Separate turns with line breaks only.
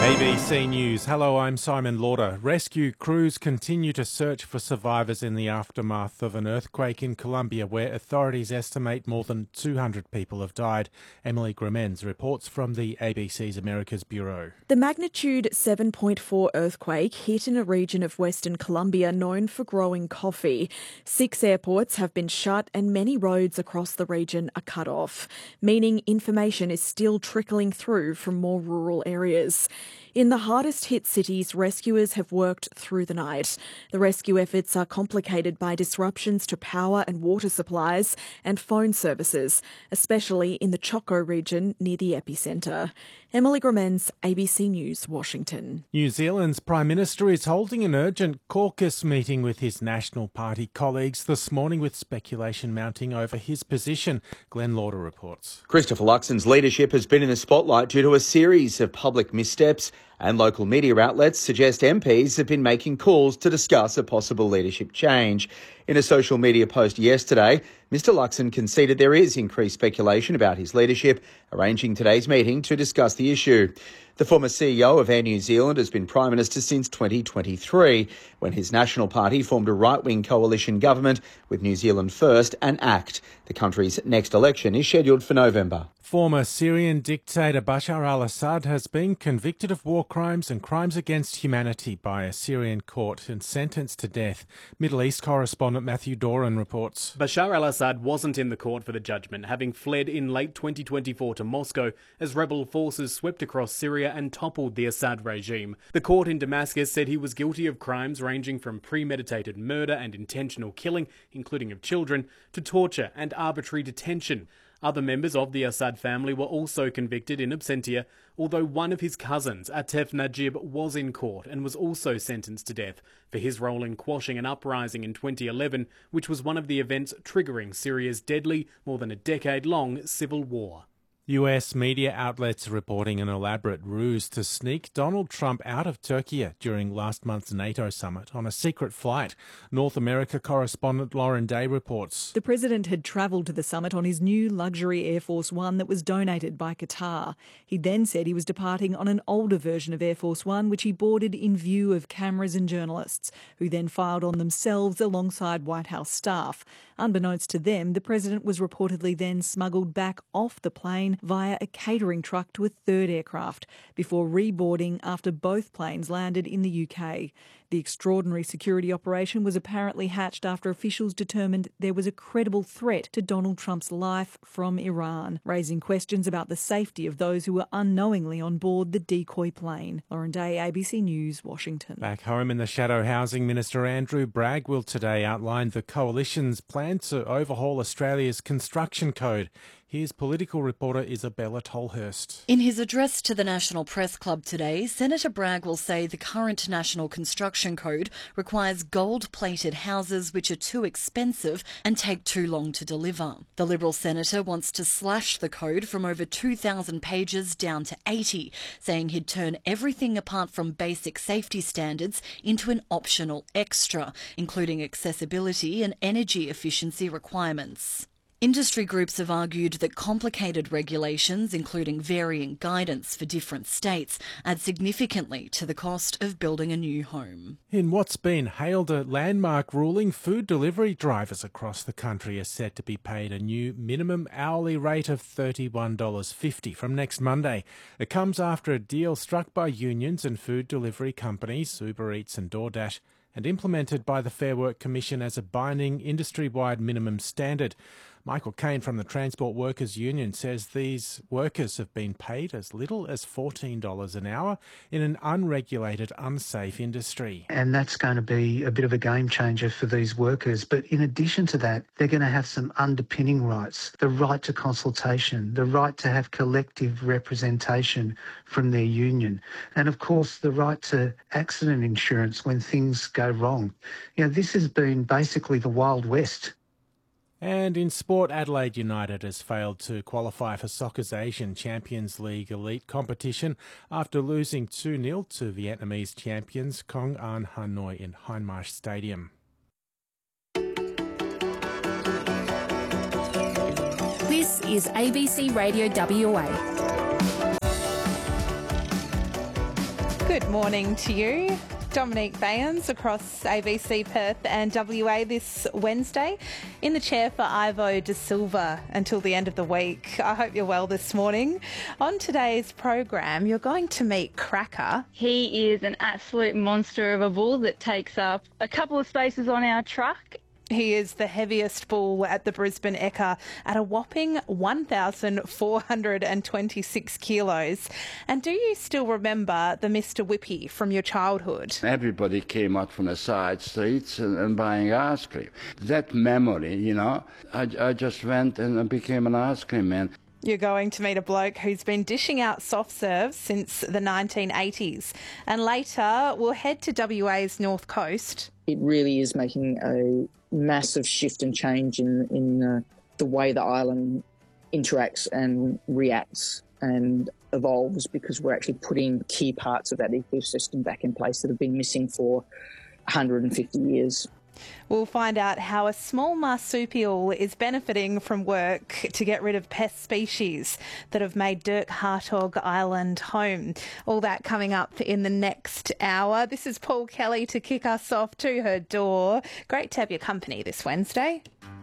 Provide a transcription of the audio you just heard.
ABC News. Hello, I'm Simon Lauder. Rescue crews continue to search for survivors in the aftermath of an earthquake in Colombia where authorities estimate more than 200 people have died. Emily Gramenz reports from the ABC's Americas Bureau.
The magnitude 7.4 earthquake hit in a region of Western Colombia known for growing coffee. 6 airports have been shut and many roads across the region are cut off, meaning information is still trickling through from more rural areas. In the hardest hit cities, rescuers have worked through the night. The rescue efforts are complicated by disruptions to power and water supplies and phone services, especially in the Choco region near the epicentre. Emily Gramenz, ABC News, Washington.
New Zealand's Prime Minister is holding an urgent caucus meeting with his National Party colleagues this morning with speculation mounting over his position. Glenn Lauder reports.
Christopher Luxon's leadership has been in the spotlight due to a series of public missteps, and local media outlets suggest MPs have been making calls to discuss a possible leadership change. In a social media post yesterday, Mr Luxon conceded there is increased speculation about his leadership, arranging today's meeting to discuss the issue. The former CEO of Air New Zealand has been Prime Minister since 2023, when his National Party formed a right-wing coalition government with New Zealand First and ACT. The country's next election is scheduled for November.
Former Syrian dictator Bashar al-Assad has been convicted of war crimes and crimes against humanity by a Syrian court and sentenced to death. Middle East correspondent Matthew Doran reports.
Bashar al-Assad wasn't in the court for the judgment, having fled in late 2024 to Moscow as rebel forces swept across Syria and toppled the Assad regime. The court in Damascus said he was guilty of crimes ranging from premeditated murder and intentional killing, including of children, to torture and arbitrary detention. Other members of the Assad family were also convicted in absentia, although one of his cousins, Atef Najib, was in court and was also sentenced to death for his role in quashing an uprising in 2011, which was one of the events triggering Syria's deadly, more than a decade-long civil war.
US media outlets reporting an elaborate ruse to sneak Donald Trump out of Turkey during last month's NATO summit on a secret flight. North America correspondent Lauren Day reports.
The president had travelled to the summit on his new luxury Air Force One that was donated by Qatar. He then said he was departing on an older version of Air Force One, which he boarded in view of cameras and journalists, who then filed on themselves alongside White House staff. Unbeknownst to them, the president was reportedly then smuggled back off the plane via a catering truck to a third aircraft before reboarding after both planes landed in the UK. The extraordinary security operation was apparently hatched after officials determined there was a credible threat to Donald Trump's life from Iran, raising questions about the safety of those who were unknowingly on board the decoy plane. Lauren Day, ABC News, Washington.
Back home in the shadow, Housing Minister Andrew Bragg will today outline the Coalition's plan to overhaul Australia's construction code. Here's political reporter Isabella Tolhurst.
In his address to the National Press Club today, Senator Bragg will say the current National Construction Code requires gold-plated houses which are too expensive and take too long to deliver. The Liberal senator wants to slash the code from over 2,000 pages down to 80, saying he'd turn everything apart from basic safety standards into an optional extra, including accessibility and energy efficiency requirements. Industry groups have argued that complicated regulations, including varying guidance for different states, add significantly to the cost of building a new home.
In what's been hailed a landmark ruling, food delivery drivers across the country are set to be paid a new minimum hourly rate of $31.50 from next Monday. It comes after a deal struck by unions and food delivery companies, Uber Eats and DoorDash, and implemented by the Fair Work Commission as a binding industry-wide minimum standard. Michael Kane from the Transport Workers Union says these workers have been paid as little as $14 an hour in an unregulated, unsafe industry.
And that's going to be a bit of a game changer for these workers. But in addition to that, they're going to have some underpinning rights, the right to consultation, the right to have collective representation from their union, and of course the right to accident insurance when things go wrong. You know, this has been basically the Wild West.
And in sport, Adelaide United has failed to qualify for soccer's Asian Champions League elite competition after losing 2-0 to Vietnamese champions Công An Hanoi in Hindmarsh Stadium.
This is ABC Radio WA.
Good morning to you. Dominique Bayans across ABC Perth and WA this Wednesday, in the chair for Ivo De Silva until the end of the week. I hope you're well this morning. On today's program, you're going to meet Cracker.
He is an absolute monster of a bull that takes up a couple of spaces on our truck.
He is the heaviest bull at the Brisbane Ekka at a whopping 1,426 kilos. And do you still remember the Mr. Whippy from your childhood?
Everybody came out from the side streets and buying ice cream. That memory, you know, I just went and became an ice cream man.
You're going to meet a bloke who's been dishing out soft serves since the 1980s. And later, we'll head to WA's North Coast.
It really is making a massive shift and change in the way the island interacts and reacts and evolves, because we're actually putting key parts of that ecosystem back in place that have been missing for 150 years.
We'll find out how a small marsupial is benefiting from work to get rid of pest species that have made Dirk Hartog Island home. All that coming up in the next hour. This is Paul Kelly to kick us off to her door. Great to have your company this Wednesday.